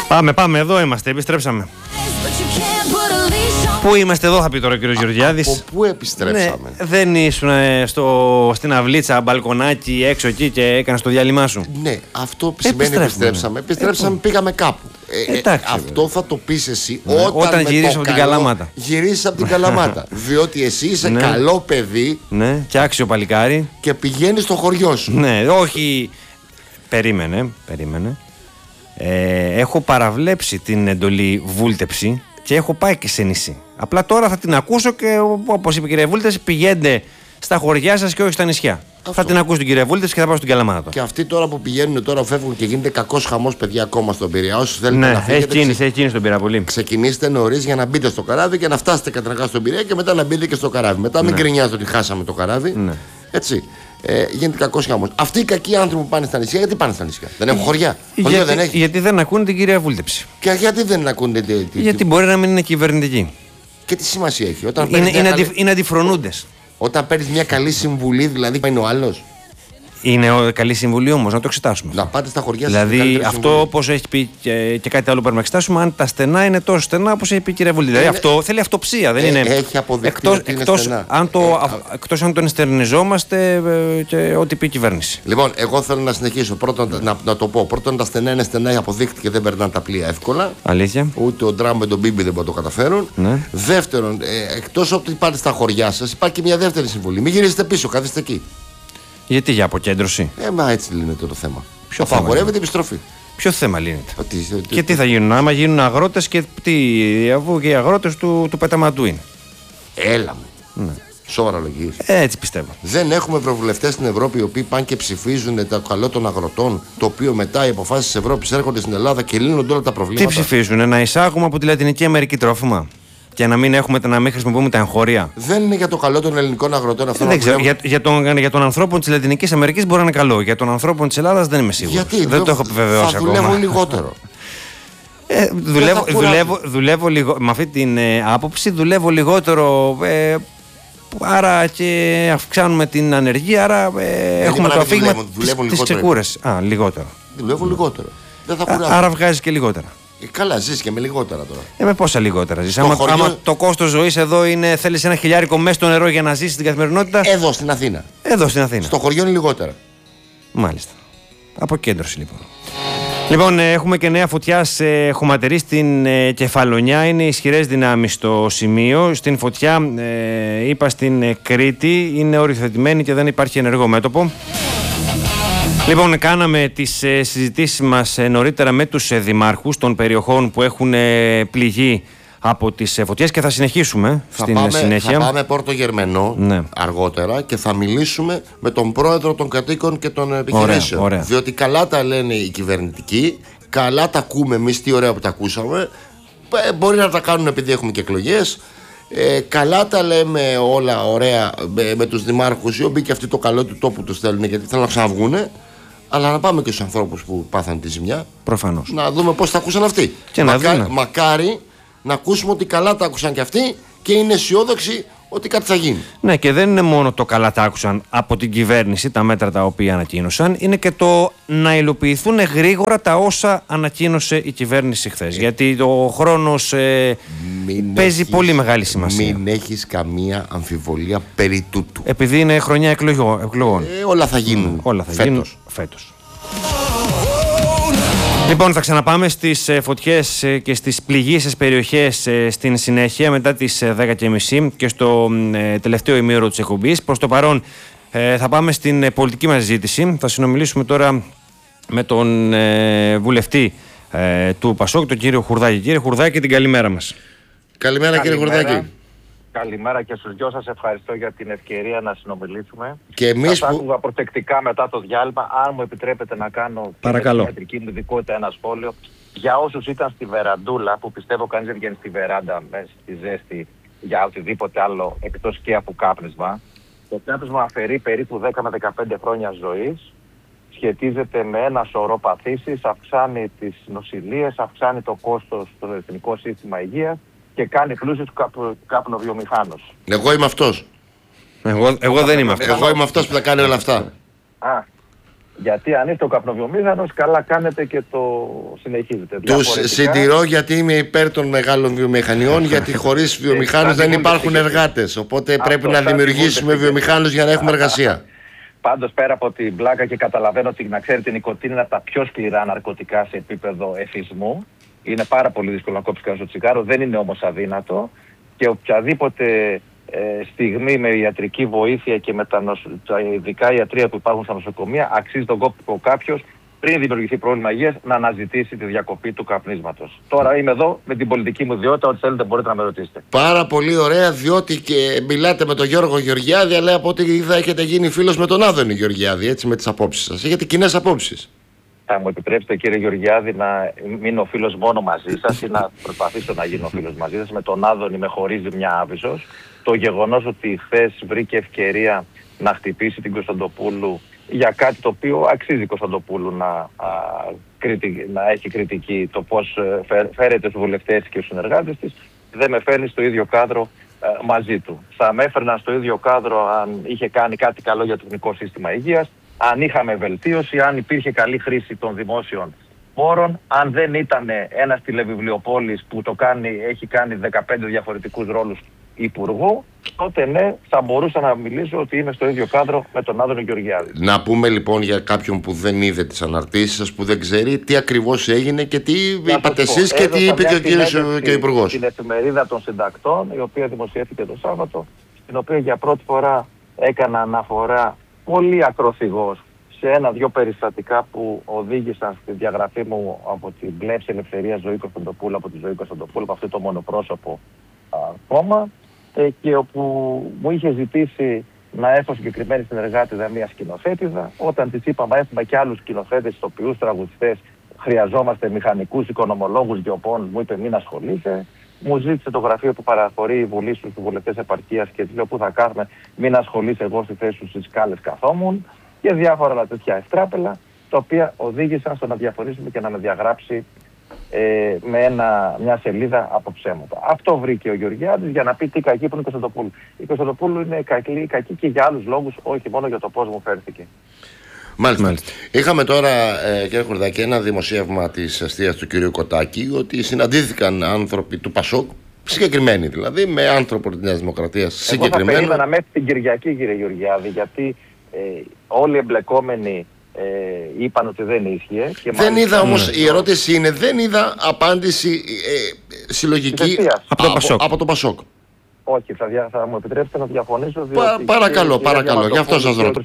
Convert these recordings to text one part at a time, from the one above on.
Πάμε, εδώ είμαστε, επιστρέψαμε. Πού είμαστε εδώ, θα πει τώρα ο κύριος Γεωργιάδης. Από πού επιστρέψαμε? Ναι, δεν ήσουν στην αυλίτσα, μπαλκονάκι έξω εκεί και έκανες το διάλειμμα σου? Ναι, αυτό σημαίνει επιστρέψαμε. Επιστρέψαμε, πήγαμε κάπου. Αυτό θα το πεις εσύ όταν γυρίσεις από την Καλαμάτα. Γυρίσεις από την Καλαμάτα. Διότι εσύ είσαι καλό παιδί. Ναι, και άξιο παλικάρι. Και πηγαίνεις στο χωριό σου. Ναι, όχι. Περίμενε. Έχω παραβλέψει την εντολή βούλτεψη και έχω πάει και σε νησί. Απλά τώρα θα την ακούσω και όπως είπε η κυρία Βούλτεψη, πηγαίνετε στα χωριά σας και όχι στα νησιά. Αυτό. Θα την ακούσει την κυρία Βούλτεψη και θα πάω στην Καλαμάτα. Και αυτοί τώρα που πηγαίνουν, τώρα φεύγουν και γίνεται κακός χαμός, παιδιά, ακόμα στον Πειραιά. Όσοι θέλετε να φύγετε, έχει κίνηση στον Πειραιά πολύ. Ξεκινήστε νωρίς για να μπείτε στο καράβι και να φτάσετε καταρχάς στον Πειραιά και μετά να μπείτε και στο καράβι. Μετά μην γκρινιάζετε ότι χάσαμε το καράβι. Ναι. Έτσι. Γίνεται κακός χαμός. Αυτοί οι κακοί άνθρωποι που πάνε στα νησιά, γιατί πάνε στα νησιά? Δεν έχουν χωριά. Γιατί δεν ακούνε την κυρία Βούλτεψη. Και γιατί δεν ακούνε γιατί μπορεί να μην είναι κυβερνητική. Και τι σημασία έχει? Είναι αντιφρονούντες. Όταν παίρνεις μια καλή συμβουλή, δηλαδή είναι ο άλλος. Είναι καλή συμβουλή όμως, να το εξετάσουμε. Να πάτε στα χωριά σας. Δηλαδή, αυτό όπως έχει πει και κάτι άλλο πρέπει να εξετάσουμε, αν τα στενά είναι τόσο στενά όπως έχει πει η κυρία Βούλτεψη. Δηλαδή, αυτό θέλει αυτοψία. Δεν είναι. Έχει αποδειχτεί ότι είναι στενά. Εκτός αν τον εστερνιζόμαστε και ό,τι πει η κυβέρνηση. Λοιπόν, εγώ θέλω να συνεχίσω. Πρώτον, να το πω. Πρώτον, τα στενά είναι στενά, αποδείχτηκε, δεν περνάνε τα πλοία εύκολα. Αλήθεια. Ούτε ο Τραμπ με τον Μπίμπι δεν μπορούν να το καταφέρουν. Ναι. Δεύτερον, εκτός από ότι πάτε στα χωριά σας, υπάρχει και μια δεύτερη συμβουλή. Μην γυρίσετε πίσω, καθίστε εκεί. Γιατί, για αποκέντρωση? Μα έτσι λύνεται το θέμα. Απαγορεύεται η επιστροφή. Ποιο θέμα λύνεται? Και τι θα γίνουν, άμα γίνουν αγρότες και αφού και οι αγρότες του πεταματού είναι. Έλα μου. Ναι. Σοβαρά λογική. Έτσι πιστεύω. Δεν έχουμε ευρωβουλευτές στην Ευρώπη οι οποίοι πάνε και ψηφίζουν το καλό των αγροτών, το οποίο μετά οι αποφάσεις της Ευρώπης έρχονται στην Ελλάδα και λύνονται όλα τα προβλήματα. Τι ψηφίζουν, να εισάγουμε από τη Λατινική Αμερική τρόφιμα? Και να μην χρησιμοποιούμε τα εγχώρια. Δεν είναι για το καλό των ελληνικών αγροτών αυτό? Δεν ξέρω. Για τον ανθρώπων της Λατινικής Αμερικής μπορεί να είναι καλό. Για τον ανθρώπων της Ελλάδας δεν είμαι σίγουρος. Γιατί? Δεν το έχω επιβεβαιώσει ακόμα. Θα δουλεύουν λιγότερο. Δουλεύω λίγο. Με αυτή την άποψη δουλεύω λιγότερο. Άρα και αυξάνουμε την ανεργία. Άρα έχουμε το αφήγημα της ξεκούρασης. Λιγότερο. Δουλεύω λιγότερο. Άρα βγάζει και λιγότερα. Καλά, ζεις και με λιγότερα τώρα. Με πόσα λιγότερα ζεις? Άμα το κόστος ζωής εδώ είναι, θέλεις ένα χιλιάρικο μέσα στο νερό για να ζήσεις την καθημερινότητα. Εδώ στην Αθήνα. Στο χωριό είναι λιγότερα. Μάλιστα. Αποκέντρωση λοιπόν. Λοιπόν, έχουμε και νέα φωτιά σε χωματερή στην Κεφαλονιά. Είναι ισχυρές δυνάμεις στο σημείο. Στην φωτιά, είπα στην Κρήτη, είναι οριοθετημένη και δεν υπάρχει ενεργό μέτωπο. Λοιπόν, κάναμε τις συζητήσεις μας νωρίτερα με τους δημάρχους των περιοχών που έχουν πληγεί από τις φωτιές και θα συνεχίσουμε συνέχεια. Θα πάμε Πόρτο Γερμενό αργότερα και θα μιλήσουμε με τον πρόεδρο των κατοίκων και των επιχειρήσεων. Ωραία. Διότι καλά τα λένε οι κυβερνητικοί, καλά τα ακούμε εμείς, τι ωραία που τα ακούσαμε. Μπορεί να τα κάνουν επειδή έχουμε και εκλογές. Καλά τα λέμε όλα ωραία με τους δημάρχους, οι οποίοι και αυτοί το καλό του τόπου τους θέλουν γιατί θέλουν να ξαναβγούνε. Αλλά να πάμε και στους ανθρώπους που πάθαν τη ζημιά. Προφανώς. Να δούμε πώς τα ακούσαν αυτοί. Και μακάρι να ακούσουμε ότι καλά τα άκουσαν και αυτοί και είναι αισιόδοξοι ότι κάτι θα γίνει. Ναι, και δεν είναι μόνο το καλά τα άκουσαν από την κυβέρνηση, τα μέτρα τα οποία ανακοίνωσαν, είναι και το να υλοποιηθούν γρήγορα τα όσα ανακοίνωσε η κυβέρνηση χθες. Γιατί ο χρόνος παίζει πολύ μεγάλη σημασία. Μην έχεις καμία αμφιβολία περί τούτου. Επειδή είναι χρονιά εκλογών. Όλα θα γίνουν. Φέτος. Λοιπόν, θα ξαναπάμε στις φωτιές και στις πληγήσεις περιοχές στην συνέχεια μετά τις 10:30 και στο τελευταίο ημίωρο της εκπομπής. Προς το παρόν θα πάμε στην πολιτική μας συζήτηση. Θα συνομιλήσουμε τώρα με τον βουλευτή του ΠΑΣΟΚ, τον κύριο Χουρδάκη. Κύριε Χουρδάκη, την καλημέρα μας. Καλημέρα κύριε Χουρδάκη. Καλημέρα και στους δυο σας. Ευχαριστώ για την ευκαιρία να συνομιλήσουμε. Και εμείς σας άκουγα προτεκτικά μετά το διάλειμμα. Αν μου επιτρέπετε να κάνω την ιατρική μου ειδικότητα ένα σχόλιο. Για όσους ήταν στη βεραντούλα, που πιστεύω κανείς δεν βγαίνει στη βεράντα μέσα στη ζέστη για οτιδήποτε άλλο εκτός και από κάπνισμα. Το κάπνισμα αφαιρεί περίπου 10 με 15 χρόνια ζωής. Σχετίζεται με ένα σωρό παθήσεις, αυξάνει τις νοσηλίες, αυξάνει το κόστος στο εθνικό σύστημα υγείας και κάνει πλούσιους καπνοβιομηχάνους. Εγώ είμαι αυτός. Εγώ δεν είμαι αυτός. Εγώ είμαι αυτός που θα κάνει όλα αυτά. Γιατί αν είστε ο καπνοβιομήχανος, καλά κάνετε και το συνεχίζετε. Τους συντηρώ, γιατί είμαι υπέρ των μεγάλων βιομηχανιών, γιατί χωρίς βιομηχάνους δεν υπάρχουν εργάτες. Οπότε πρέπει να δημιουργήσουμε βιομηχάνους για να έχουμε εργασία. Πάντως, πέρα από την πλάκα, και καταλαβαίνω ότι, να ξέρετε, η νοικοτήνη είναι από τα πιο σκληρά ναρκωτικά σε επίπεδο εθισμού. Είναι πάρα πολύ δύσκολο να κόψει κανείς το τσιγάρο, δεν είναι όμως αδύνατο. Και οποιαδήποτε στιγμή με ιατρική βοήθεια και με τα ειδικά ιατρία που υπάρχουν στα νοσοκομεία, αξίζει τον κόπο κάποιος, πριν δημιουργηθεί πρόβλημα υγείας, να αναζητήσει τη διακοπή του καπνίσματος. Τώρα είμαι εδώ με την πολιτική μου ιδιότητα, ό,τι θέλετε μπορείτε να με ρωτήσετε. Πάρα πολύ ωραία, διότι και μιλάτε με τον Γιώργο Γεωργιάδη, αλλά από ό,τι είδα έχετε γίνει φίλος με τον Άδωνη Γεωργιάδη, έτσι, με τις απόψεις σας. Έχετε κοινές απόψεις. Θα μου επιτρέψετε, κύριε Γεωργιάδη, να μείνω φίλος μόνο μαζί σας ή να προσπαθήσω να γίνω φίλος μαζί σας. Με τον Άδωνη με χωρίζει μια άβυσσος. Το γεγονός ότι χθες βρήκε ευκαιρία να χτυπήσει την Κωνσταντοπούλου για κάτι το οποίο αξίζει Κωνσταντοπούλου να έχει κριτική, το πώς φέρεται στους βουλευτές και στους συνεργάτες της, δεν με φέρνει στο ίδιο κάδρο μαζί του. Θα με έφερνα στο ίδιο κάδρο αν είχε κάνει κάτι καλό για το εθνικό σύστημα υγείας, αν είχαμε βελτίωση, αν υπήρχε καλή χρήση των δημόσιων πόρων, αν δεν ήταν ένας τηλεβιβλιοπόλης που έχει κάνει 15 διαφορετικούς ρόλους υπουργού, τότε ναι, θα μπορούσα να μιλήσω ότι είμαι στο ίδιο κάδρο με τον Άδωνη Γεωργιάδη. Να πούμε λοιπόν για κάποιον που δεν είδε τις αναρτήσεις σας, που δεν ξέρει τι ακριβώς έγινε και τι είπατε εσείς και τι είπε και ο κύριος και ο υπουργός. Την εφημερίδα των συντακτών, η οποία δημοσιεύτηκε το Σάββατο, στην οποία για πρώτη φορά έκανα αναφορά πολύ ακροθυγός σε ένα-δυο περιστατικά που οδήγησαν στη διαγραφή μου από την Πλεύση Ελευθερίας Ζωή Κωνσταντοπούλου, από τη Ζωή Κωνσταντοπούλου, από αυτό το μονοπρόσωπο κόμμα, και όπου μου είχε ζητήσει να έρθω συγκεκριμένη συνεργάτηδα μια σκηνοθέτηδα. Όταν της είπαμε έχουμε και άλλους σκηνοθέτες, ηθοποιούς, τραγουδιστές, χρειαζόμαστε μηχανικούς, οικονομολόγους, γεωπόνους, μου είπε μην ασχολείσαι. Μου ζήτησε το γραφείο που παραχωρεί η Βουλή στους βουλευτές επαρχίας και της λέω πού θα κάθομαι, μην ασχολείσαι, εγώ στη θέση σου στις σκάλες καθόμουν, και διάφορα άλλα τέτοια ευτράπελα, τα οποία οδήγησαν στο να διαφωνήσουμε και να με διαγράψει με μια σελίδα από ψέματα. Αυτό βρήκε ο Γεωργιάδης για να πει τι κακή που είναι η Κωνσταντοπούλου. Η Κωνσταντοπούλου είναι κακή και για άλλους λόγους, όχι μόνο για το πώς μου φέρθηκε. Μάλιστα. Είχαμε τώρα, κύριε Χουρδάκη, ένα δημοσίευμα της αστείας του κυρίου Κοτάκη, ότι συναντήθηκαν άνθρωποι του Πασόκ, συγκεκριμένοι δηλαδή, με άνθρωπο της Νέας Δημοκρατίας συγκεκριμένο. Εγώ θα περίμενα μέχρι την Κυριακή, κύριε Γεωργιάδη, γιατί όλοι οι εμπλεκόμενοι είπαν ότι δεν ίσχυε. Και δεν είδα όμως, η ερώτηση είναι, δεν είδα απάντηση συλλογική από το Πασόκ. Όχι, θα μου επιτρέψετε να διαφωνήσω. Διότι παρακαλώ, γι' αυτό σας ρωτώ.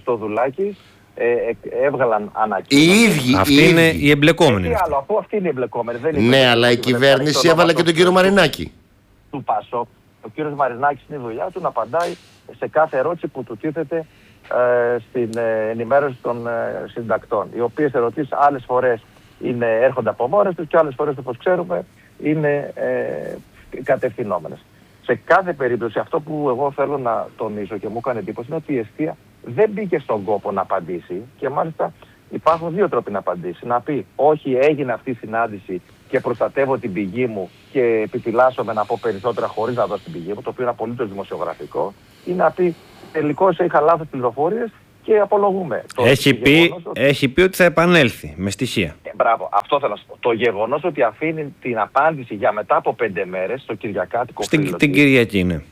Έβγαλαν ανακοίνωση. Οι ίδιοι. Αυτοί είναι οι εμπλεκόμενοι. Τι άλλο, αφού αυτοί είναι οι εμπλεκόμενοι. Ναι, αλλά η κυβέρνηση έβαλε και τον κύριο Μαρινάκη. Του Πασόκ. Ο κύριος Μαρινάκης είναι η δουλειά του να απαντάει σε κάθε ερώτηση που του τίθεται στην ενημέρωση των συντακτών. Οι οποίες ερωτήσεις άλλες φορές έρχονται από μόνες τους και άλλες φορές, όπως ξέρουμε, είναι κατευθυνόμενες. Σε κάθε περίπτωση, αυτό που εγώ θέλω να τονίσω και μου έκανε εντύπωση είναι ότι η εστία δεν μπήκε στον κόπο να απαντήσει, και μάλιστα υπάρχουν δύο τρόποι να απαντήσει. Να πει όχι, έγινε αυτή η συνάντηση και προστατεύω την πηγή μου και επιφυλάσσομαι να πω περισσότερα χωρίς να δώσω την πηγή μου, το οποίο είναι απολύτως δημοσιογραφικό, ή να πει τελικώς είχα λάθος πληροφορίες και απολογούμε. Έχει πει ότι θα επανέλθει με στοιχεία. Μπράβο, αυτό θέλω να σου πω. Το γεγονός ότι αφήνει την απάντηση για μετά από 5 μέρες στο Κυριακάτικο φίλο την Κυριακή είναι.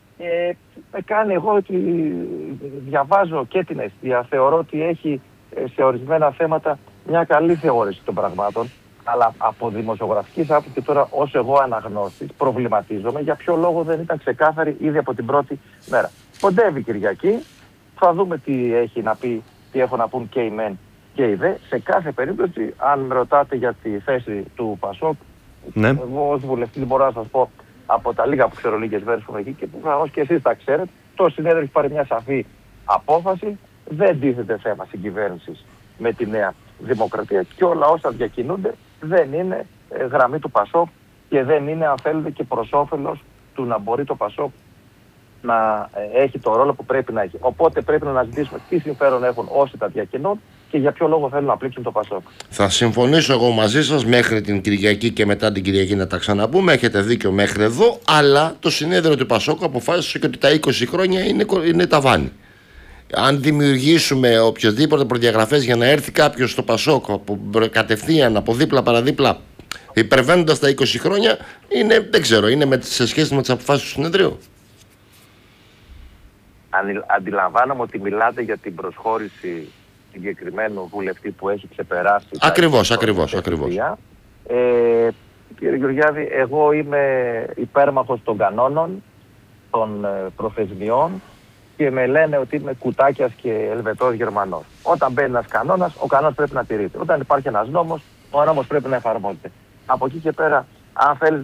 Με κάνει εγώ ότι διαβάζω και την εστία, θεωρώ ότι έχει σε ορισμένα θέματα μια καλή θεώρηση των πραγμάτων, αλλά από δημοσιογραφικής άποψη και τώρα ως εγώ αναγνώστης προβληματίζομαι για ποιο λόγο δεν ήταν ξεκάθαρη ήδη από την πρώτη μέρα. Κοντεύει Κυριακή, θα δούμε τι έχει να πει, τι έχουν να πούν και οι μεν και οι δε. Σε κάθε περίπτωση, αν με ρωτάτε για τη θέση του Πασόκ, ναι, εγώ ως βουλευτής μπορώ να σας πω από τα λίγα που ξέρω, λίγες μέρες που είμαι εκεί και που προφανώς και εσείς τα ξέρετε, το συνέδριο έχει πάρει μια σαφή απόφαση, δεν τίθεται θέμα συγκυβέρνησης με τη Νέα Δημοκρατία και όλα όσα διακινούνται δεν είναι γραμμή του Πασόκ και δεν είναι, αν θέλετε, και προς όφελος του να μπορεί το Πασόκ να έχει το ρόλο που πρέπει να έχει. Οπότε πρέπει να αναζητήσουμε τι συμφέρον έχουν όσοι τα διακινούν και για ποιο λόγο θέλουν να πλήξουν το Πασόκ. Θα συμφωνήσω εγώ μαζί σας μέχρι την Κυριακή και μετά την Κυριακή να τα ξαναπούμε. Έχετε δίκιο μέχρι εδώ, αλλά το συνέδριο του Πασόκ αποφάσισε και ότι τα 20 χρόνια είναι ταβάνι. Αν δημιουργήσουμε οποιοδήποτε προδιαγραφές για να έρθει κάποιος στο Πασόκ κατευθείαν από δίπλα παραδίπλα, υπερβαίνοντας τα 20 χρόνια, δεν ξέρω, είναι σε σχέση με τις αποφάσεις του συνεδρίου. Αντιλαμβάνομαι ότι μιλάτε για την προσχώρηση συγκεκριμένου βουλευτή που έχει ξεπεράσει. Ακριβώς. Κύριε Γεωργιάδη, εγώ είμαι υπέρμαχος των κανόνων, των προθεσμιών και με λένε ότι είμαι κουτάκιας και ελβετός Γερμανός. Όταν μπαίνει ένας κανόνας, ο κανόνας πρέπει να τηρείται. Όταν υπάρχει ένας νόμος, ο νόμος πρέπει να εφαρμόζεται. Από εκεί και πέρα, αν θέλεις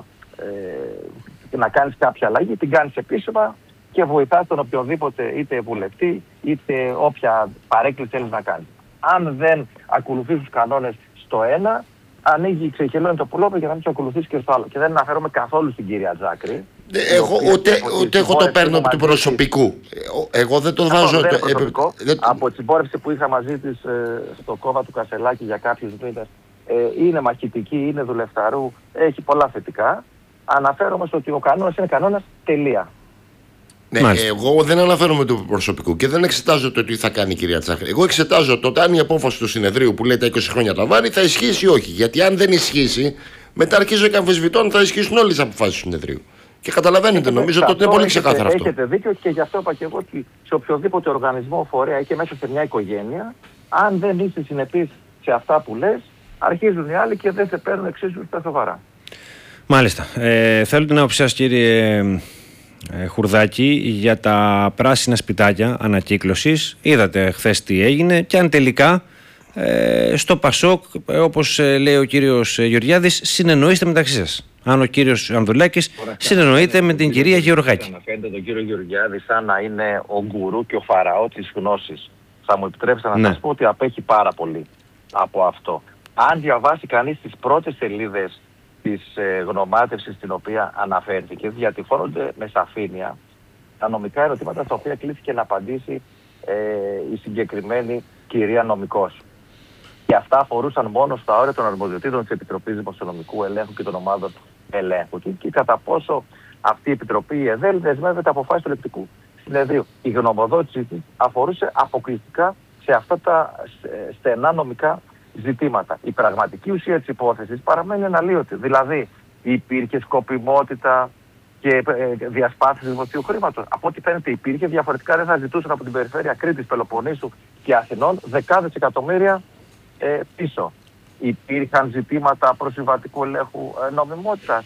να κάνεις κάποια αλλαγή, την κάνεις επίσημα και βοηθάς τον οποιοδήποτε, είτε βουλευτή, είτε όποια παρέκκληση θέλεις να κάνεις. Αν δεν ακολουθείς τους κανόνες στο ένα, ξεχελώνει το πουλόπι για να μην του ακολουθήσει και στο άλλο. Και δεν αναφέρομαι καθόλου στην κυρία Τζάκρη. Εγώ ούτε εγώ το παίρνω του προσωπικού. Εγώ δεν το βάζω. Από τη συμπόρευση που είχα μαζί της στο κόμμα του Κασελάκη για κάποιους μήνες, είναι μαχητική, είναι δουλευταρού, έχει πολλά θετικά. Αναφέρομαι στο ότι ο κανόνας είναι κανόνας, τελεία. Ναι, εγώ δεν αναφέρομαι του προσωπικού και δεν εξετάζω το τι θα κάνει η κυρία Τσάχρη. Εγώ εξετάζω το αν η απόφαση του συνεδρίου που λέει τα 20 χρόνια τα βάρη θα ισχύσει ή όχι. Γιατί αν δεν ισχύσει, μετά αρχίζω και αμφισβητώ αν θα ισχύσουν όλες τις αποφάσεις του συνεδρίου. Και καταλαβαίνετε, νομίζω ότι είναι πολύ ξεκάθαρο αυτό. Έχετε δίκιο και γι' αυτό είπα και εγώ ότι σε οποιοδήποτε οργανισμό, φορέα ή και μέσα σε μια οικογένεια, αν δεν είσαι συνεπής σε αυτά που λες, αρχίζουν οι άλλοι και δεν σε παίρνουν εξίσου στα σοβαρά. Μάλιστα. Θέλω την άποψή σας, κύριε Χουρδάκη, για τα πράσινα σπιτάκια ανακύκλωσης. Είδατε χθες τι έγινε και αν τελικά στο Πασόκ, όπως λέει ο κύριος Γεωργιάδης, συνεννοείστε μεταξύ σας. Αν ο κύριος Ανδρουλάκης συνεννοείται με την κυρία Γεωργάκη. Αναφέρετε τον κύριο Γεωργιάδη σαν να είναι ο γκουρού και ο φαραώ της γνώσης. Θα μου επιτρέψετε να σας πω ότι απέχει πάρα πολύ από αυτό. Αν διαβάσει κανείς τις πρώτες σελίδες της γνωμάτευσης στην οποία αναφέρθηκε, διατυπώνονται με σαφήνεια τα νομικά ερωτήματα στα οποία κλήθηκε να απαντήσει η συγκεκριμένη κυρία νομικός. Και αυτά αφορούσαν μόνο στα όρια των αρμοδιοτήτων της Επιτροπής Δημοσιονομικού Ελέγχου και των ομάδων ελέγχου και κατά πόσο αυτή η Επιτροπή, η ΕΔΕΛ, δεσμεύεται αποφάσεις του Ελεκτικού Συνεδρίου. Η γνωμοδότηση της αφορούσε αποκλειστικά σε αυτά τα στενά νομικά ζητήματα. Η πραγματική ουσία της υπόθεσης παραμένει αναλύωτη. Δηλαδή, υπήρχε σκοπιμότητα και διασπάθηση δημοσίου χρήματος. Από ό,τι φαίνεται υπήρχε, διαφορετικά δεν θα ζητούσαν από την περιφέρεια Κρήτης, Πελοποννήσου και Αθηνών δεκάδες εκατομμύρια πίσω. Υπήρχαν ζητήματα προσυμβατικού ελέγχου νομιμότητας.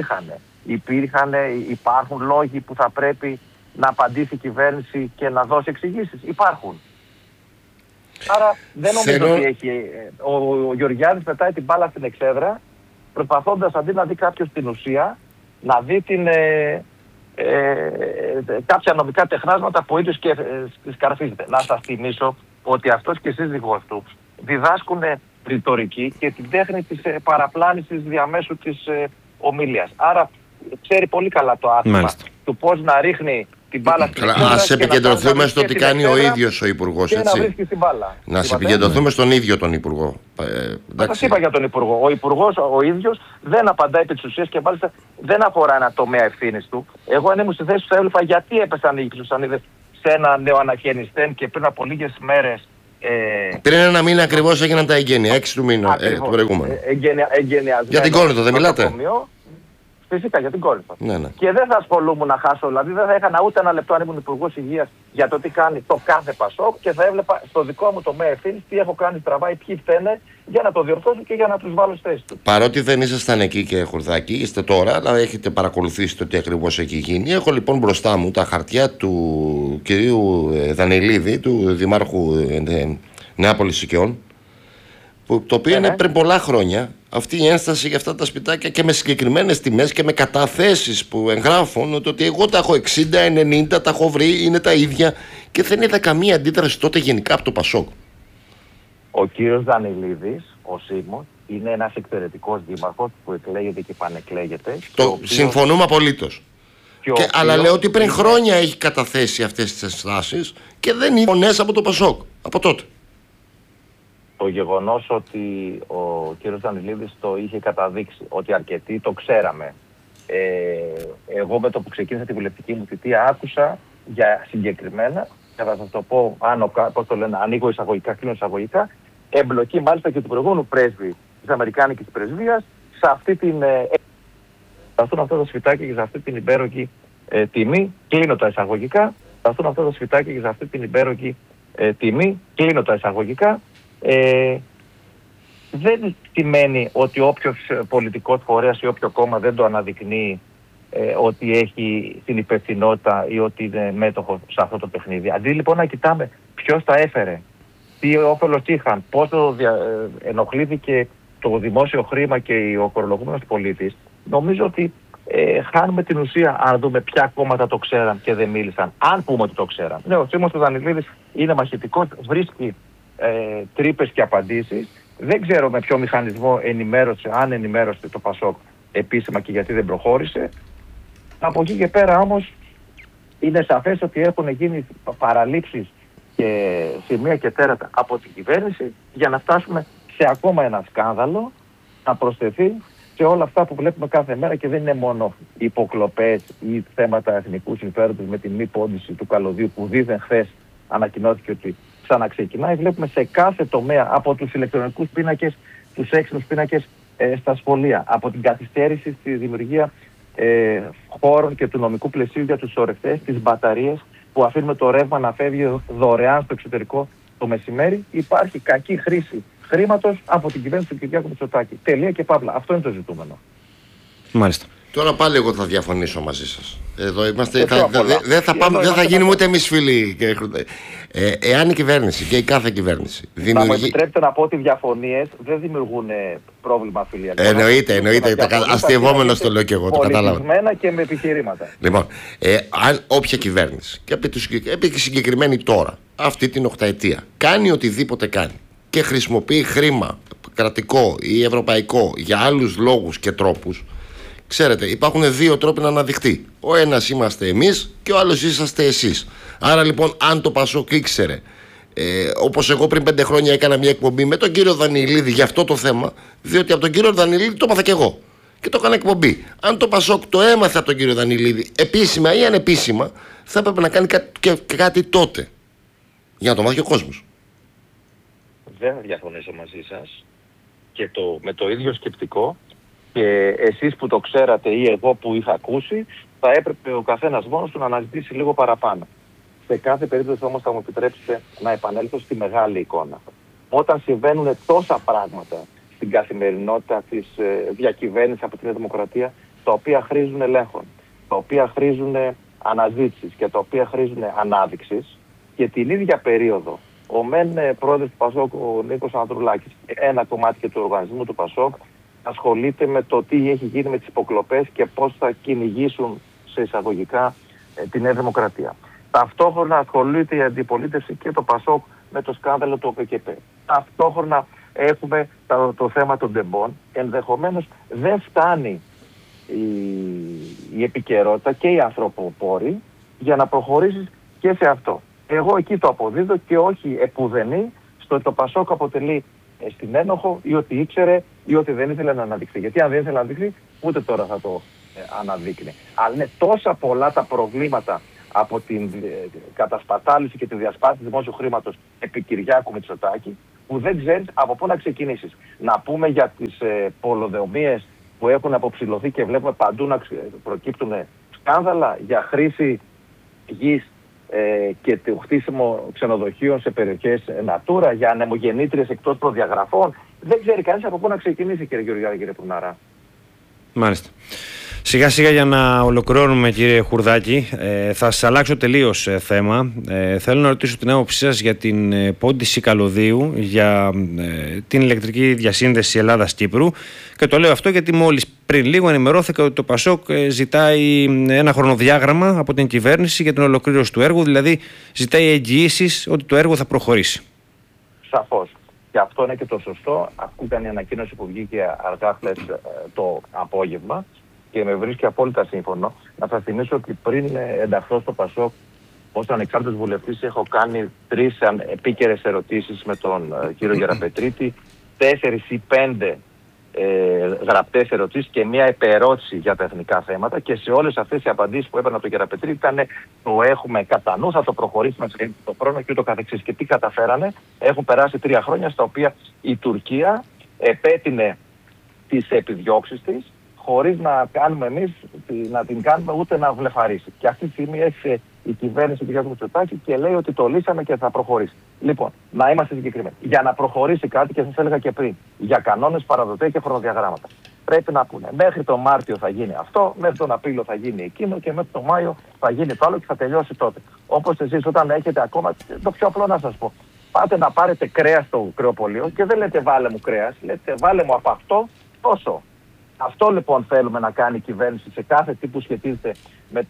Υπάρχουν λόγοι που θα πρέπει να απαντήσει η κυβέρνηση και να δώσει εξηγήσεις. Υπάρχουν. Άρα δεν νομίζω ότι έχει. Ο Γεωργιάδης πετάει την μπάλα στην εξέδρα, προσπαθώντας αντί να δει κάποιος την ουσία, να δει κάποια νομικά τεχνάσματα που ο ίδιος και σκαρφίζεται. Να σας θυμίσω ότι αυτός και εσείς σύζυγός του διδάσκουν ρητορική και την τέχνη της παραπλάνησης διαμέσου της ομιλίας. Άρα ξέρει πολύ καλά το άθλημα του πώς να ρίχνει την μπάλα στην εξέδρα. Ας επικεντρωθούμε στο τι κάνει ο ίδιος ο Υπουργός. Και να βρίσκει την μπάλα. Να επικεντρωθούμε στον ίδιο τον Υπουργό. Σας είπα για τον Υπουργό. Ο Υπουργός ο ίδιος δεν απαντάει επί της ουσίας και μάλιστα δεν αφορά ένα τομέα ευθύνης του. Εγώ αν ήμουν στη θέση του θα έβλεπα γιατί έπεσαν οι κλουσανίδες σε ένα νεοαναγεννηστέν και πριν από λίγες μέρες. Πριν ένα μήνα ακριβώς έγιναν τα εγγένεια, 6 του μήνα, το προηγούμενο. Για την Κόρινθο δεν μιλάτε? Φυσικά για την Κόρινθο. Ναι. Και δεν θα ασχολούμουν να χάσω, δηλαδή δεν θα έκανα ούτε ένα λεπτό αν ήμουν Υπουργός Υγείας για το τι κάνει το κάθε Πασόκ και θα έβλεπα στο δικό μου τομέα ευθύνης τι έχω κάνει τραβάει, ποιοι φταίνε για να το διορθώσω και για να τους βάλω στη θέση του. Παρότι δεν ήσασταν εκεί και Χουρδάκη, είστε τώρα, αλλά έχετε παρακολουθήσει το τι ακριβώς έχει γίνει. Έχω λοιπόν μπροστά μου τα χαρτιά του κυρίου Δανεηλίδη, του Δημάρχου Νεάπολης Οικειών, το οποίο είναι πριν πολλά χρόνια αυτή η ένσταση για αυτά τα σπιτάκια και με συγκεκριμένες τιμές και με καταθέσεις που εγγράφουν ότι εγώ τα έχω 60-90, τα έχω βρει, είναι τα ίδια και δεν είδα καμία αντίδραση τότε γενικά από το Πασόκ. Ο κύριος Δανεηλίδης, ο Σίμος, είναι ένας εξαιρετικός δήμαρχος που εκλέγεται και πανεκλέγεται. Συμφωνούμε απολύτως. Αλλά λέω ότι πριν χρόνια έχει καταθέσει αυτές τις ενστάσεις και δεν είναι φωνές από το Πασόκ από τότε. Το γεγονός ότι ο κύριος Δανεηλίδης το είχε καταδείξει, ότι αρκετοί το ξέραμε. Εγώ με το που ξεκίνησα τη βουλευτική μου θητεία άκουσα για συγκεκριμένα και θα σας το πω, πώς το λένε, ανοίγω εισαγωγικά, κλείνω εισαγωγικά, εμπλοκή μάλιστα και του προηγούμενου πρέσβη της Αμερικάνικης Πρεσβείας σε αυτή την. Σταθούν αυτά τα σφυτάκια και σε αυτή την υπέροχη τιμή. Κλείνω τα εισαγωγικά. Σταθούν αυτά τα σφυτάκια και σε αυτή την υπέροχη τιμή. Κλείνω τα εισαγωγικά. Δεν σημαίνει ότι όποιος πολιτικός φορέας ή όποιο κόμμα δεν το αναδεικνύει ότι έχει την υπευθυνότητα ή ότι είναι μέτοχος σε αυτό το παιχνίδι. Αντί λοιπόν να κοιτάμε ποιος τα έφερε, τι όφελος είχαν, πόσο ενοχλήθηκε το δημόσιο χρήμα και ο φορολογούμενος πολίτης, νομίζω ότι χάνουμε την ουσία αν δούμε ποια κόμματα το ξέραν και δεν μίλησαν. Αν πούμε ότι το ξέραν. Ναι, ο Σίμως Δανειλίδης είναι μαχητικός, βρίσκει τρύπες και απαντήσεις. Δεν ξέρω με ποιο μηχανισμό ενημέρωσε, αν ενημέρωσε το ΠΑΣΟΚ επίσημα και γιατί δεν προχώρησε. Από εκεί και πέρα όμως είναι σαφές ότι έχουν γίνει παραλήψεις και σημεία και τέρατα από την κυβέρνηση για να φτάσουμε σε ακόμα ένα σκάνδαλο να προσθεθεί σε όλα αυτά που βλέπουμε κάθε μέρα και δεν είναι μόνο υποκλοπές ή θέματα εθνικού συμφέροντος με την μη πόντιση του καλωδίου που δήθεν χθες ανακοινώθηκε ότι ξαναξεκινάει. Βλέπουμε σε κάθε τομέα από τους ηλεκτρονικούς πίνακες, τους έξυπνους πίνακες στα σχολεία, από την καθυστέρηση στη δημιουργία χώρων και του νομικού πλαισίου για τους ορευτές, τις μπαταρίες που αφήνουμε το ρεύμα να φεύγει δωρεάν στο εξωτερικό το μεσημέρι. Υπάρχει κακή χρήση χρήματος από την κυβέρνηση του Κυριάκου Μητσοτάκη. Τελεία και παύλα. Αυτό είναι το ζητούμενο. Μάλιστα. Τώρα πάλι εγώ θα διαφωνήσω μαζί σας. Εδώ είμαστε. Δεν θα γίνουμε ούτε εμείς φίλοι. Εάν η κυβέρνηση και η κάθε κυβέρνηση δημιουργεί. Θα μου επιτρέπετε να πω ότι οι διαφωνίες δεν δημιουργούν πρόβλημα φιλιακό. Εννοείται. Αστειευόμενος το λέω και εγώ. Το κατάλαβα. Πολιτισμένα και με επιχειρήματα. Λοιπόν, αν όποια κυβέρνηση και επί συγκεκριμένη τώρα, αυτή την οκταετία, κάνει οτιδήποτε κάνει και χρησιμοποιεί χρήμα κρατικό ή ευρωπαϊκό για άλλους λόγους και τρόπους. Ξέρετε, υπάρχουν δύο τρόποι να αναδειχτεί. Ο ένας είμαστε εμείς και ο άλλος είσαστε εσείς. Άρα λοιπόν, αν το ΠΑΣΟΚ ήξερε, όπως εγώ πριν 5 χρόνια έκανα μια εκπομπή με τον κύριο Δανειλίδη για αυτό το θέμα, διότι από τον κύριο Δανειλίδη το έμαθα κι εγώ και το έκανα εκπομπή. Αν το ΠΑΣΟΚ το έμαθε από τον κύριο Δανειλίδη επίσημα ή ανεπίσημα, θα έπρεπε να κάνει κάτι τότε για να το μάθει ο κόσμος. Δεν θα διαφωνήσω μαζί σας και με το ίδιο σκεπτικό. Και εσείς που το ξέρατε ή εγώ που είχα ακούσει, θα έπρεπε ο καθένας μόνος του να αναζητήσει λίγο παραπάνω. Σε κάθε περίπτωση όμως θα μου επιτρέψετε να επανέλθω στη μεγάλη εικόνα. Όταν συμβαίνουν τόσα πράγματα στην καθημερινότητα της διακυβέρνησης από την Δημοκρατία, τα οποία χρήζουν ελέγχων, τα οποία χρήζουν αναζήτησης και τα οποία χρήζουν ανάδειξης, και την ίδια περίοδο ο μεν πρόεδρος του ΠΑΣΟΚ, ο Νίκος Ανδρουλάκης, ένα κομμάτι και του οργανισμού του ΠΑΣΟΚ, ασχολείται με το τι έχει γίνει με τις υποκλοπές και πώς θα κυνηγήσουν σε εισαγωγικά τη Νέα Δημοκρατία. Ταυτόχρονα ασχολείται η αντιπολίτευση και το ΠΑΣΟΚ με το σκάνδαλο του ΟΠΚΠ. Ταυτόχρονα έχουμε το θέμα των τεμπών. Ενδεχομένως δεν φτάνει η επικαιρότητα και οι ανθρωποπόροι για να προχωρήσεις και σε αυτό. Εγώ εκεί το αποδίδω και όχι επουδενή στο ότι το ΠΑΣΟΚ αποτελεί στην ένοχο ή ότι ήξερε ή ότι δεν ήθελε να αναδειχθεί. Γιατί αν δεν ήθελε να αναδειχθεί, ούτε τώρα θα το αναδείκνει. Αλλά είναι τόσα πολλά τα προβλήματα από την κατασπατάληση και τη διασπάθηση δημόσιου χρήματος επί Κυριάκου Μητσοτάκη, που δεν ξέρεις από πού να ξεκινήσεις. Να πούμε για τις πολεοδομίες που έχουν αποψηλωθεί και βλέπουμε παντού να προκύπτουν σκάνδαλα για χρήση γης και το χτίσιμο ξενοδοχείων σε περιοχές Natura, για ανεμογεννήτριες εκτός προδιαγραφών. Δεν ξέρει κανείς από πού να ξεκινήσει, κύριε Γεωργιάδη, κύριε Πουναρά. Μάλιστα. Σιγά σιγά για να ολοκληρώνουμε, κύριε Χουρδάκη, θα σας αλλάξω τελείως θέμα. Θέλω να ρωτήσω την άποψή σας για την πόντιση καλωδίου, για την ηλεκτρική διασύνδεση Ελλάδας-Κύπρου, και το λέω αυτό γιατί μόλις πριν λίγο ενημερώθηκα ότι το ΠΑΣΟΚ ζητάει ένα χρονοδιάγραμμα από την κυβέρνηση για την ολοκλήρωση του έργου, δηλαδή ζητάει εγγυήσεις ότι το έργο θα προχωρήσει. Σαφώς. Και αυτό είναι και το σωστό. Ακούγαν η ανακοίνωση που βγήκε αργά χθες το απόγευμα και με βρίσκει απόλυτα σύμφωνο. Να σας θυμίσω ότι πριν ενταχθώ στο ΠΑΣΟΚ ως ανεξάρτητος βουλευτής έχω κάνει 3 επίκαιρες ερωτήσεις με τον κύριο Γεραπετρίτη, 4 ή 5 γραπτές ερωτήσεις και μία επερώτηση για τα εθνικά θέματα, και σε όλες αυτές οι απαντήσεις που έπαιρνα από τον Γεραπετρή ήταν το έχουμε κατά νου, θα το προχωρήσουμε σε το χρόνο και ούτω καθεξής. Και τι καταφέρανε? Έχουν περάσει 3 χρόνια στα οποία η Τουρκία επέτεινε τις επιδιώξεις της, χωρίς να κάνουμε εμείς, να την κάνουμε ούτε να βλεφαρίσει. Και αυτή τη στιγμή έχει η κυβέρνηση του κ. Μητσοτάκη και λέει ότι το λύσαμε και θα προχωρήσει. Λοιπόν, να είμαστε συγκεκριμένοι. Για να προχωρήσει κάτι, και σας έλεγα και πριν, για κανόνες, παραδοτέ και χρονοδιαγράμματα, πρέπει να πούνε μέχρι τον Μάρτιο θα γίνει αυτό, μέχρι τον Απρίλιο θα γίνει εκείνο και μέχρι τον Μάιο θα γίνει το άλλο και θα τελειώσει τότε. Όπως εσείς όταν έχετε ακόμα, το πιο απλό να σας πω, πάτε να πάρετε κρέας στο κρεοπωλείο και δεν λέτε βάλε μου κρέας, λέτε βάλε μου από αυτό τόσο. Αυτό λοιπόν θέλουμε να κάνει η κυβέρνηση σε κάθε τι που σχετίζεται με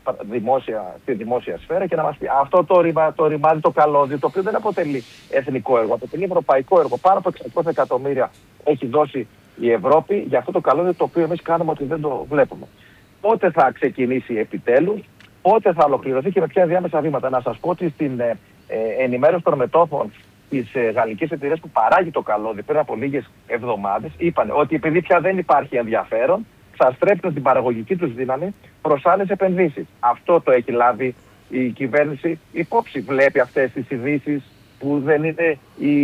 τη δημόσια σφαίρα, και να μας πει αυτό το ρημάδι, το καλώδιο, το οποίο δεν αποτελεί εθνικό έργο, αποτελεί ευρωπαϊκό έργο. Πάνω από 600 εκατομμύρια έχει δώσει η Ευρώπη για αυτό το καλώδιο, το οποίο εμείς κάνουμε ότι δεν το βλέπουμε. Πότε θα ξεκινήσει επιτέλους, πότε θα ολοκληρωθεί και με ποια διάμεσα βήματα? Να σας πω ότι στην ενημέρωση των μετόχων της γαλλικής εταιρείας που παράγει το καλώδιο πριν από λίγες εβδομάδες, είπαν ότι επειδή πια δεν υπάρχει ενδιαφέρον, θα στρέψουν την παραγωγική τους δύναμη προς άλλες επενδύσεις. Αυτό το έχει λάβει η κυβέρνηση υπόψη. Βλέπει αυτές τις ειδήσεις που δεν είναι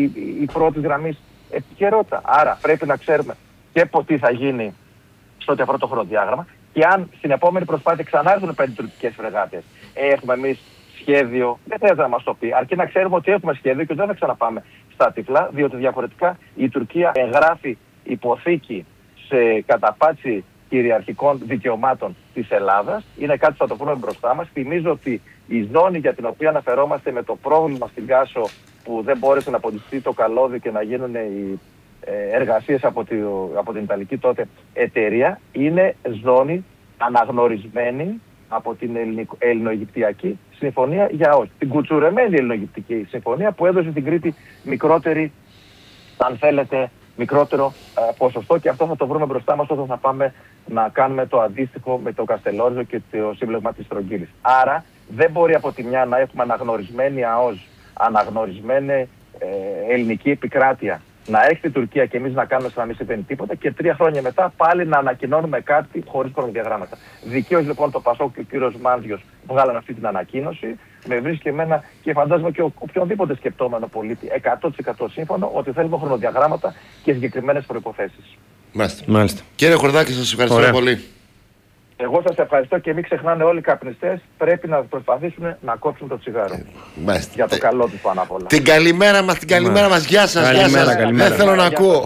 η πρώτη γραμμή επικαιρότητα. Άρα πρέπει να ξέρουμε και τι θα γίνει στο ό,τι αφορά το χρονοδιάγραμμα, και αν στην επόμενη προσπάθεια ξανά έρθουν 5 τουρκικές φρεγάτες, έχουμε εμείς σχέδιο, δεν χρειάζεται να μας το πει, αρκεί να ξέρουμε ότι έχουμε σχέδιο και δεν θα ξαναπάμε στα τυφλά, διότι διαφορετικά η Τουρκία εγγράφει υποθήκη σε καταπάτηση κυριαρχικών δικαιωμάτων της Ελλάδας. Είναι κάτι που θα το βρούμε μπροστά μας. Θυμίζω ότι η ζώνη για την οποία αναφερόμαστε με το πρόβλημα στην Κάσο, που δεν μπόρεσε να αποδειχθεί το καλώδιο και να γίνουν οι εργασίες από την Ιταλική τότε εταιρεία, είναι ζώνη αναγνωρισμένη από την Ελληνοαιγυπτιακή Συμφωνία για όχι. Την κουτσουρεμένη Ελληνοαιγυπτική Συμφωνία που έδωσε στην Κρήτη μικρότερη, αν θέλετε, μικρότερο ποσοστό, και αυτό θα το βρούμε μπροστά μας όταν θα πάμε να κάνουμε το αντίστοιχο με το Καστελόριζο και το σύμπλεγμα της Στρογγύλης. Άρα δεν μπορεί από τη μια να έχουμε αναγνωρισμένη ΑΟΣ, αναγνωρισμένη ελληνική επικράτεια, να έρχεται η Τουρκία και εμείς να κάνουμε σαν να μην συμβαίνει τίποτα, και 3 χρόνια μετά πάλι να ανακοινώνουμε κάτι χωρίς χρονοδιαγράμματα. Δικαίως λοιπόν το ΠΑΣΟΚ και ο κύριος Μάνδιος βγάλαν αυτή την ανακοίνωση. Με βρίσκει εμένα και φαντάζομαι και οποιονδήποτε σκεπτόμενο πολίτη 100% σύμφωνο ότι θέλουμε χρονοδιαγράμματα και συγκεκριμένες προϋποθέσεις. Μάλιστα. Κύριε Χορδάκη, σας ευχαριστώ πολύ. Εγώ σας ευχαριστώ, και μην ξεχνάνε όλοι οι καπνιστές πρέπει να προσπαθήσουν να κόψουν το τσιγάρο. Για το καλό τους πάνω απ' όλα. Την καλημέρα μας, γεια σας. Καλημέρα. Δεν θέλω να ακούω.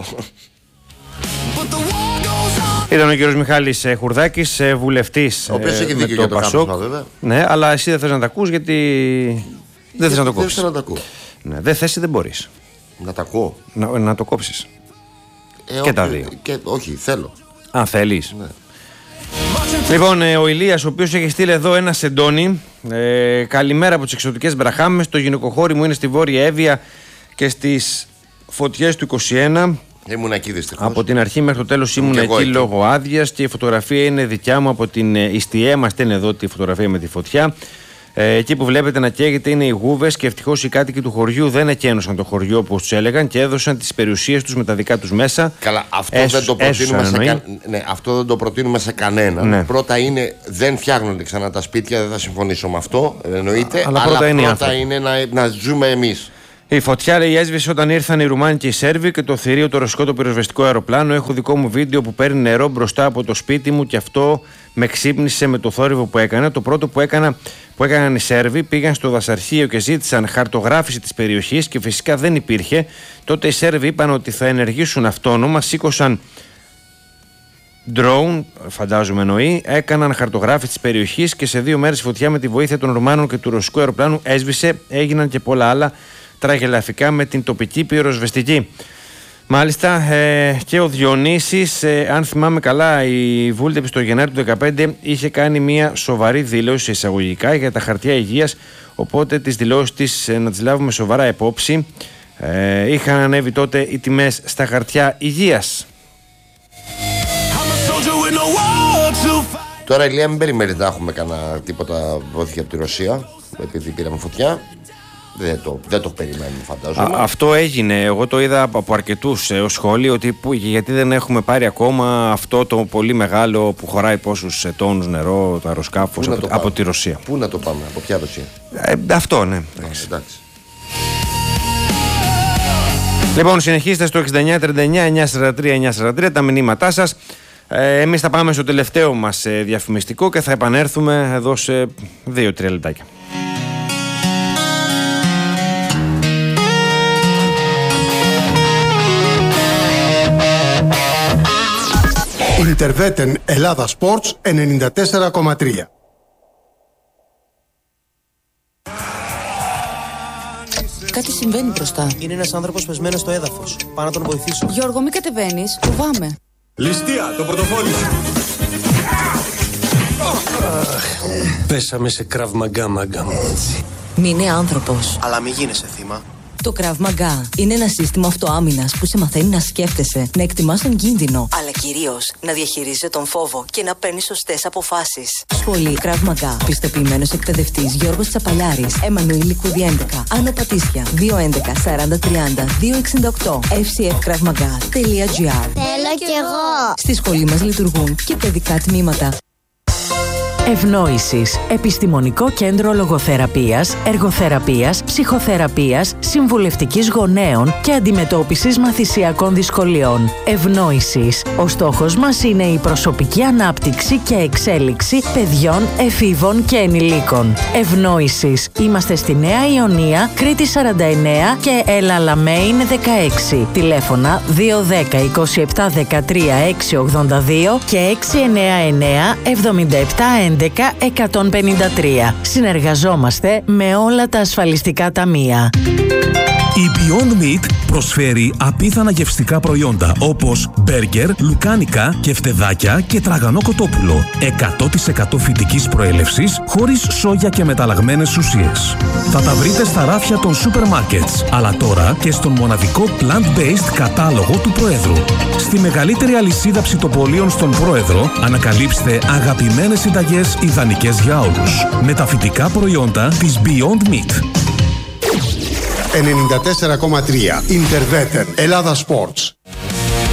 Ήταν ο κύριος Μιχάλης Χουρδάκης, βουλευτής. Ο οποίος έχει δίκιο για το κάπνισμα, βέβαια. Ναι, αλλά εσύ δεν θες να τα ακούς γιατί δεν θες να το κόψεις. Δεν θέλω να τα ακούω. Ναι, δεν θες ή δεν μπορείς. Να τα ακούω. Να το κόψεις. Και τα δύο. Όχι, θέλω. Αν θέλεις. Ναι. Λοιπόν, ο Ηλίας, ο οποίος έχει στείλει εδώ ένα σεντόνι. Καλημέρα από τις εξωτικές Μπραχάμες. Το γυναικοχώρι μου είναι στη Βόρεια Εύβοια και στις φωτιές του 21. Ήμουν εκεί δυστυχώς. Από την αρχή μέχρι το τέλος ήμουν εκεί λόγω άδειας, και η φωτογραφία είναι δικιά μου από την Ιστιέ. Μας στέλνει εδώ τη φωτογραφία με τη φωτιά. Εκεί που βλέπετε να καίγεται είναι οι γούβες, και ευτυχώς οι κάτοικοι του χωριού δεν εκένωσαν το χωριό όπως τους έλεγαν και έδωσαν τις περιουσίες τους με τα δικά τους μέσα. Καλά, αυτό δεν το προτείνουμε σε κανέναν. Ναι. Πρώτα είναι, δεν φτιάχνονται ξανά τα σπίτια, δεν θα συμφωνήσω με αυτό, εννοείται. Αλλά πρώτα είναι να ζούμε εμείς. Η φωτιά, λέει, έσβησε όταν ήρθαν οι Ρουμάνοι και οι Σέρβοι, και το θηρίο, το ρωσικό, το πυροσβεστικό αεροπλάνο. Έχω δικό μου βίντεο που παίρνει νερό μπροστά από το σπίτι μου, και αυτό με ξύπνησε με το θόρυβο που έκανα. Το πρώτο που έκαναν οι Σέρβοι, πήγαν στο δασαρχείο και ζήτησαν χαρτογράφηση της περιοχής, και φυσικά δεν υπήρχε. Τότε οι Σέρβοι είπαν ότι θα ενεργήσουν αυτόνομα, σήκωσαν drone, φαντάζομαι εννοεί, έκαναν χαρτογράφηση της περιοχής, και σε 2 μέρες η φωτιά με τη βοήθεια των Ρουμάνων και του ρωσικού αεροπλάνου έσβησε. Έγιναν και πολλά άλλα τραγελαφικά με την τοπική πυροσβεστική. Μάλιστα, και ο Διονύσης, αν θυμάμαι καλά, η Βούλτεψη το Γενάρη του 2015 είχε κάνει μια σοβαρή δήλωση εισαγωγικά για τα χαρτιά υγείας, οπότε τις δηλώσεις της να τις λάβουμε σοβαρά υπόψη. Είχαν ανέβει τότε οι τιμές στα χαρτιά υγείας. Τώρα, Ηλία, μην περιμένεις να έχουμε κανένα τίποτα βοήθεια από τη Ρωσία, επειδή πήραμε φωτιά. Δεν το περιμένουμε, φαντάζομαι. Αυτό έγινε. Εγώ το είδα από αρκετούς ως σχόλιο, ότι γιατί δεν έχουμε πάρει ακόμα αυτό το πολύ μεγάλο που χωράει πόσους τόνους νερό, το αεροσκάφο από τη Ρωσία. Πού να το πάμε, από ποια Ρωσία? Αυτό, ναι. Εντάξει. Λοιπόν, συνεχίστε στο 6939-943-943 τα μηνύματά σας. Εμείς θα πάμε στο τελευταίο μας διαφημιστικό και θα επανέλθουμε εδώ σε 2-3 λεπτάκια. Ιντερβέτεν Ελλάδα Sports 94,3. Κάτι συμβαίνει μπροστά. Είναι ένας άνθρωπος πεσμένος στο έδαφος. Πάω να τον βοηθήσω. Γιώργο, μην κατεβαίνεις. Φοβάμαι. Ληστεία, το πορτοφόλι σου. Πέσαμε σε Krav Maga, μάγκα μου. Μην είναι άνθρωπος. Αλλά μην γίνεσαι θύμα. Το Krav Maga είναι ένα σύστημα αυτοάμυνας που σε μαθαίνει να σκέφτεσαι, να εκτιμάς τον κίνδυνο, αλλά κυρίως να διαχειρίζεσαι τον φόβο και να παίρνεις σωστές αποφάσεις. Σχολή Krav Maga. Πιστοποιημένος εκπαιδευτής Γιώργος Τσαπαλιάρης. Εμμανουήλ Λικούδη 11. Άνω Πατήσια. 211 40 30 268. fcfkravmaga.gr. Θέλω κι εγώ. Στη σχολή μας λειτουργούν και παιδικά τμήματα. Ευνόησης. Επιστημονικό κέντρο λογοθεραπείας, εργοθεραπείας, ψυχοθεραπείας, συμβουλευτικής γονέων και αντιμετώπισης μαθησιακών δυσκολιών. Ευνόησης. Ο στόχος μας είναι η προσωπική ανάπτυξη και εξέλιξη παιδιών, εφήβων και ενηλίκων. Ευνόησης. Είμαστε στη Νέα Ιωνία, Κρήτη 49 και Ελαλαμέιν 16. Τηλέφωνα 210 27 13 682 και 699 77 11-153. Συνεργαζόμαστε με όλα τα ασφαλιστικά ταμεία. Η Beyond Meat προσφέρει απίθανα γευστικά προϊόντα όπως μπέργκερ, λουκάνικα, κεφτεδάκια και τραγανό κοτόπουλο. 100% φυτικής προέλευσης, χωρίς σόγια και μεταλλαγμένες ουσίες. Θα τα βρείτε στα ράφια των σούπερ μάρκετς, αλλά τώρα και στον μοναδικό plant-based κατάλογο του Προέδρου. Στη μεγαλύτερη αλυσίδα ψητοπολίων στον Πρόεδρο ανακαλύψτε αγαπημένες συνταγές ιδανικές για όλους. Με τα φυτικά προϊόντα της Beyond Meat. 94,3 Ιντερβέτεν Ελλάδα Sports.